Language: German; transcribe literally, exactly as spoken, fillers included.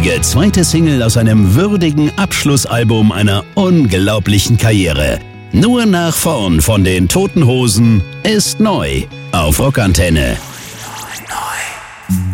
mutige zweite Single aus einem würdigen Abschlussalbum einer unglaublichen Karriere. Nur nach vorn von den Toten Hosen ist neu auf Rockantenne.